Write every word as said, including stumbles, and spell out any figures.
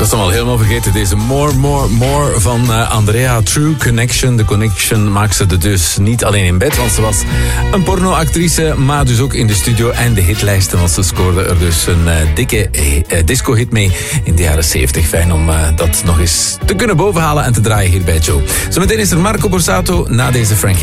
was dan wel helemaal vergeten. Deze More, More, More van uh, Andrea. True Connection. De Connection maakte ze dus niet alleen in bed, want ze was een pornoactrice, maar dus ook in de studio en de hitlijsten, want ze scoorde er dus een uh, dikke uh, disco-hit mee in de jaren zeventig. Fijn om uh, dat nog eens te kunnen bovenhalen en te draaien hier bij Joe. Zometeen is er Marco Borsato na deze Frankie.